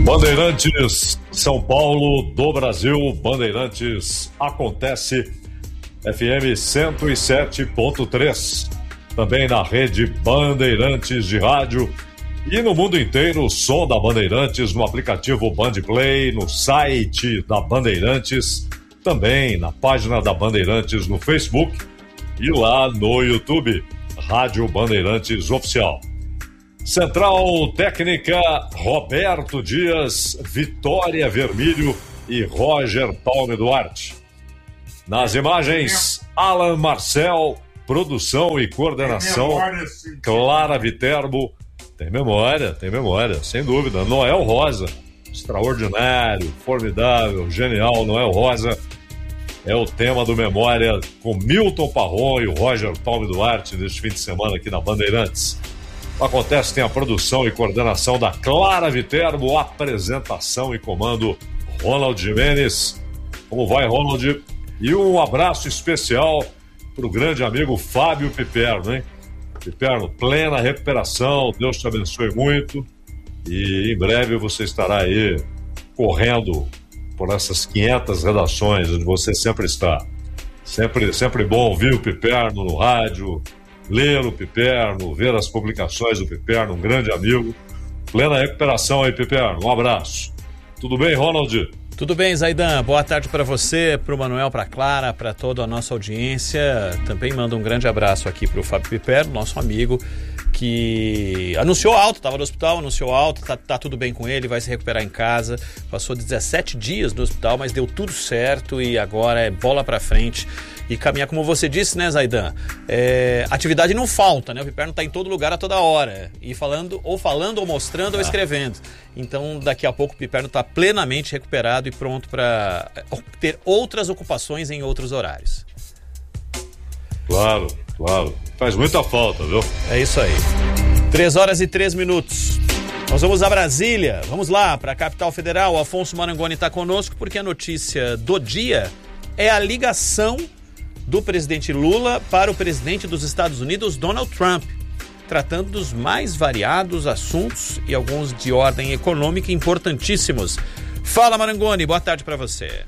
Bandeirantes, São Paulo, do Brasil, Bandeirantes acontece, FM 107.3, também na rede Bandeirantes de rádio e no mundo inteiro, o som da Bandeirantes no aplicativo Bandplay, no site da Bandeirantes, também na página da Bandeirantes no Facebook e lá no YouTube, Rádio Bandeirantes Oficial. Central Técnica, Roberto Dias, Vitória Vermílio e Roger Palme Duarte. Nas imagens, Alan Marcel, produção e coordenação, Clara Viterbo. Tem memória, sem dúvida. Noel Rosa, extraordinário, formidável, genial, Noel Rosa. É o tema do Memória com Milton Parron e o Roger Palme Duarte neste fim de semana aqui na Bandeirantes. Acontece, tem a produção e coordenação da Clara Viterbo, apresentação e comando Ronald Jimenez. Como vai, Ronald? E um abraço especial para o grande amigo Fábio Piperno, hein? Piperno, plena recuperação, Deus te abençoe muito e em breve você estará aí correndo por essas 500 redações onde você sempre está. Sempre bom ouvir o Piperno no rádio, ler o Piperno, ver as publicações do Piperno, um grande amigo. Plena recuperação aí, Piperno, um abraço. Tudo bem, Ronald? Tudo bem, Zaidan. Boa tarde para você, para o Manuel, para a Clara, para toda a nossa audiência. Também mando um grande abraço aqui para o Fábio Piperno, nosso amigo, que anunciou alta, estava no hospital, anunciou alta, tá tudo bem com ele, vai se recuperar em casa. Passou 17 dias no hospital, mas deu tudo certo e agora é bola para frente e caminhar, como você disse, né, Zaidan? Atividade não falta, né? O Piperno está em todo lugar a toda hora, e falando ou mostrando ou escrevendo. Então, daqui a pouco o Piperno está plenamente recuperado e pronto para ter outras ocupações em outros horários. Claro. Faz muita falta, viu? É isso aí. 3h03. Nós vamos a Brasília. Vamos lá, para a capital federal. O Afonso Marangoni está conosco porque a notícia do dia é a ligação do presidente Lula para o presidente dos Estados Unidos, Donald Trump, tratando dos mais variados assuntos e alguns de ordem econômica importantíssimos. Fala, Marangoni, boa tarde para você.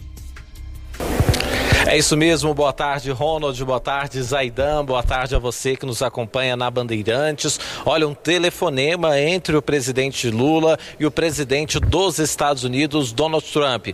É isso mesmo, boa tarde, Ronald, boa tarde, Zaidan, boa tarde a você que nos acompanha na Bandeirantes. Olha, um telefonema entre o presidente Lula e o presidente dos Estados Unidos, Donald Trump.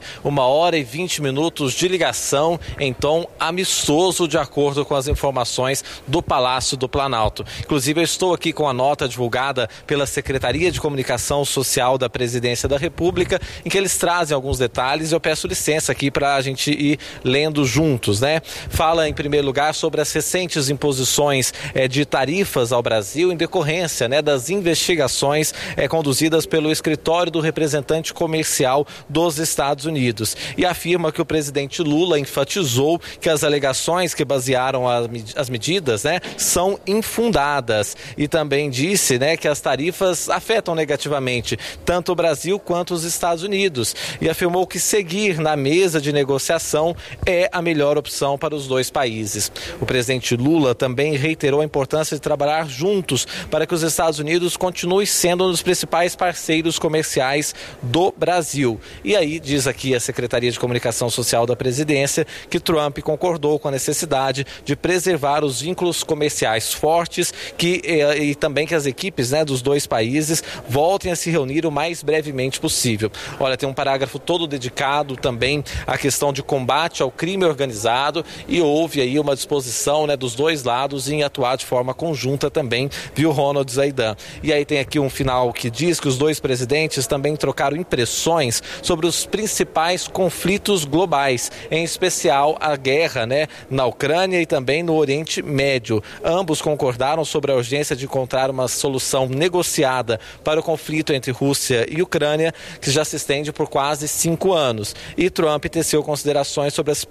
1h20 de ligação em tom amistoso, de acordo com as informações do Palácio do Planalto. Inclusive, eu estou aqui com a nota divulgada pela Secretaria de Comunicação Social da Presidência da República, em que eles trazem alguns detalhes e eu peço licença aqui para a gente ir lendo juntos, né? Fala, em primeiro lugar, sobre as recentes imposições de tarifas ao Brasil em decorrência, né, das investigações conduzidas pelo escritório do representante comercial dos Estados Unidos. E afirma que o presidente Lula enfatizou que as alegações que basearam as medidas, né, são infundadas. E também disse, né, que as tarifas afetam negativamente tanto o Brasil quanto os Estados Unidos. E afirmou que seguir na mesa de negociação é a melhor opção para os dois países. O presidente Lula também reiterou a importância de trabalhar juntos para que os Estados Unidos continuem sendo um dos principais parceiros comerciais do Brasil. E aí diz aqui a Secretaria de Comunicação Social da Presidência que Trump concordou com a necessidade de preservar os vínculos comerciais fortes e também que as equipes, né, dos dois países voltem a se reunir o mais brevemente possível. Olha, tem um parágrafo todo dedicado também à questão de combate ao crime organizado e houve aí uma disposição, né, dos dois lados em atuar de forma conjunta também, viu, Ronald, Zaidan? E aí tem aqui um final que diz que os dois presidentes também trocaram impressões sobre os principais conflitos globais, em especial a guerra, né, na Ucrânia e também no Oriente Médio. Ambos concordaram sobre a urgência de encontrar uma solução negociada para o conflito entre Rússia e Ucrânia, que já se estende por quase 5 anos. E Trump teceu considerações sobre as perspectivas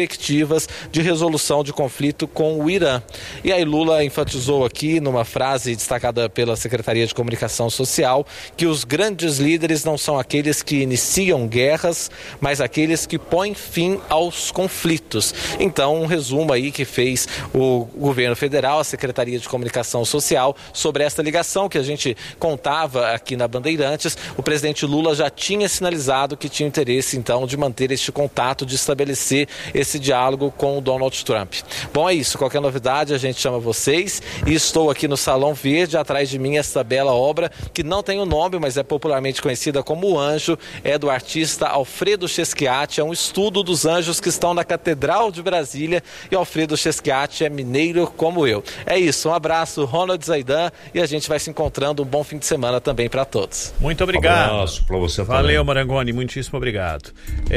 perspectivas de resolução de conflito com o Irã. E aí Lula enfatizou aqui, numa frase destacada pela Secretaria de Comunicação Social, que os grandes líderes não são aqueles que iniciam guerras, mas aqueles que põem fim aos conflitos. Então, um resumo aí que fez o governo federal, a Secretaria de Comunicação Social, sobre esta ligação que a gente contava aqui na Bandeirantes. O presidente Lula já tinha sinalizado que tinha interesse, então, de manter este contato, de estabelecer esse diálogo com o Donald Trump. Bom, é isso. Qualquer novidade, a gente chama vocês. E estou aqui no Salão Verde, atrás de mim, esta bela obra, que não tem o nome, mas é popularmente conhecida como O Anjo, é do artista Alfredo Cheschiatti. É um estudo dos anjos que estão na Catedral de Brasília, e Alfredo Cheschiatti é mineiro como eu. É isso. Um abraço, Ronald Zaidan, e a gente vai se encontrando. Um bom fim de semana também para todos. Muito obrigado. Um abraço para você também. Valeu, Marangoni, muitíssimo obrigado.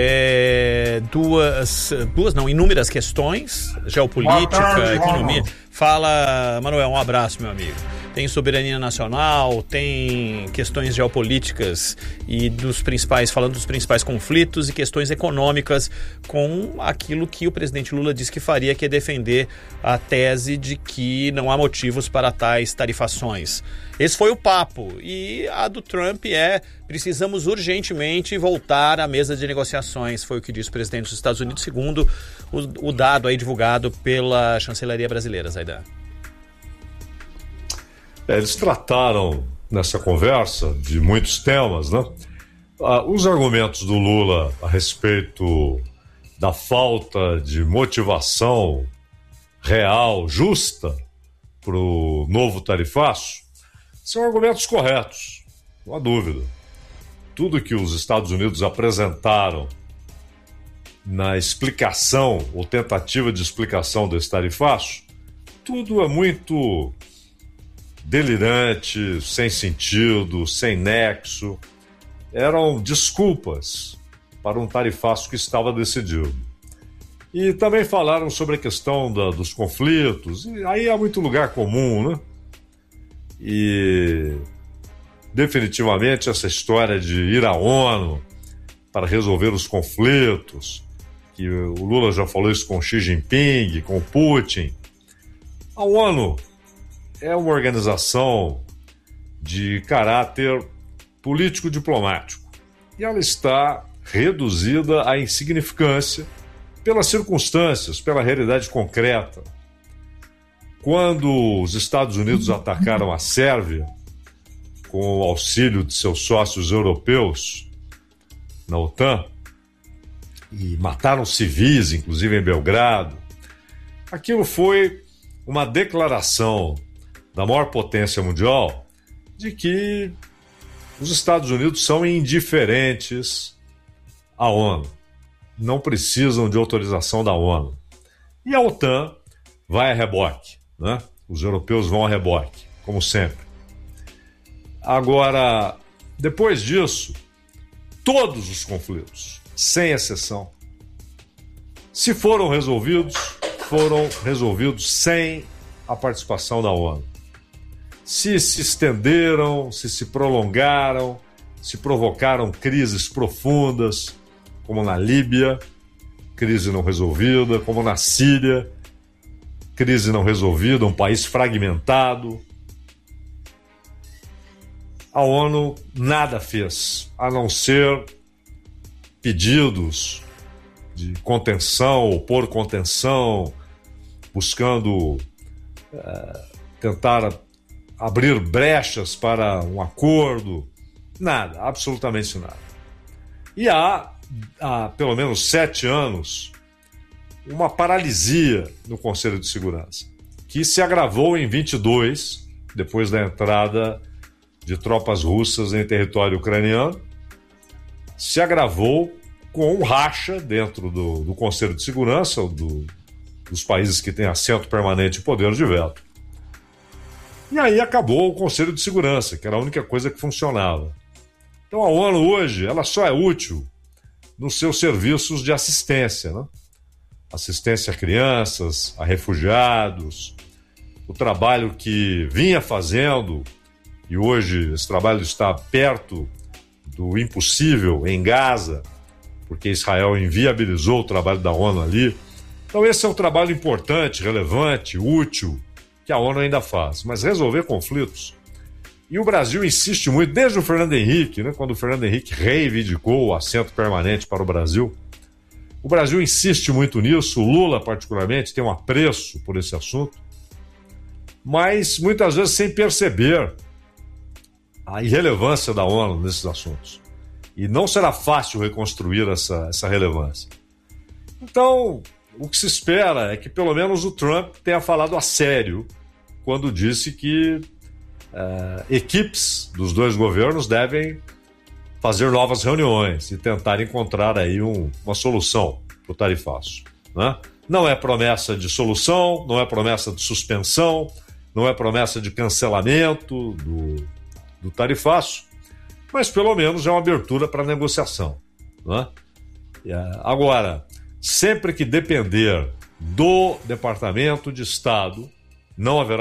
Inúmeras questões, geopolítica, economia. Fala, Manuel, um abraço, meu amigo. Tem soberania nacional, tem questões geopolíticas e falando dos principais conflitos e questões econômicas, com aquilo que o presidente Lula disse que faria, que é defender a tese de que não há motivos para tais tarifações. Esse foi o papo. E a do Trump precisamos urgentemente voltar à mesa de negociações, foi o que disse o presidente dos Estados Unidos, segundo o dado aí divulgado pela chancelaria brasileira, Zaidan. Eles trataram nessa conversa de muitos temas, né? Os argumentos do Lula a respeito da falta de motivação real, justa, para o novo tarifaço, são argumentos corretos, não há dúvida. Tudo que os Estados Unidos apresentaram na explicação ou tentativa de explicação desse tarifaço, tudo é muito delirante, sem sentido, sem nexo. Eram desculpas para um tarifaço que estava decidido. E também falaram sobre a questão dos conflitos, e aí há muito lugar comum, né? E definitivamente essa história de ir à ONU para resolver os conflitos, que o Lula já falou isso com Xi Jinping, com Putin. A ONU é uma organização de caráter político-diplomático e ela está reduzida à insignificância pelas circunstâncias, pela realidade concreta. Quando os Estados Unidos atacaram a Sérvia, com o auxílio de seus sócios europeus na OTAN, e mataram civis, inclusive em Belgrado, aquilo foi uma declaração da maior potência mundial de que os Estados Unidos são indiferentes à ONU, não precisam de autorização da ONU. E a OTAN vai a reboque, né? Os europeus vão a reboque, como sempre. Agora, depois disso, todos os conflitos, sem exceção, se foram resolvidos sem a participação da ONU. Se estenderam, se prolongaram, se provocaram crises profundas, como na Líbia, crise não resolvida, como na Síria, crise não resolvida, um país fragmentado. A ONU nada fez, a não ser pedidos de contenção ou por contenção, buscando tentar abrir brechas para um acordo. Nada, absolutamente nada. E há pelo menos 7 anos, uma paralisia no Conselho de Segurança, que se agravou em 22, depois da entrada de tropas russas em território ucraniano, se agravou com um racha dentro do Conselho de Segurança, dos países que têm assento permanente e poder de veto. E aí acabou o Conselho de Segurança, que era a única coisa que funcionava. Então a ONU hoje, ela só é útil nos seus serviços de assistência, né? Assistência a crianças, a refugiados, o trabalho que vinha fazendo, e hoje esse trabalho está perto do impossível em Gaza, porque Israel inviabilizou o trabalho da ONU ali, Então esse é um trabalho importante, relevante, útil, que a ONU ainda faz. Mas resolver conflitos... E o Brasil insiste muito, desde o Fernando Henrique, né, quando o Fernando Henrique reivindicou o assento permanente para o Brasil insiste muito nisso, o Lula particularmente tem um apreço por esse assunto, mas muitas vezes sem perceber a irrelevância da ONU nesses assuntos. E não será fácil reconstruir essa relevância. Então, o que se espera é que pelo menos o Trump tenha falado a sério quando disse que equipes dos dois governos devem fazer novas reuniões e tentar encontrar aí uma solução para o tarifaço, né? Não é promessa de solução, não é promessa de suspensão, não é promessa de cancelamento do tarifaço, mas pelo menos é uma abertura para negociação, né? Agora, sempre que depender do Departamento de Estado, não haverá